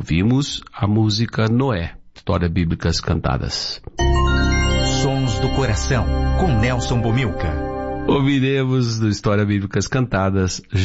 ouvimos a música Noé, História Bíblicas Cantadas. Sons do Coração, com Nelson Bomilca. Ouviremos do História Bíblicas Cantadas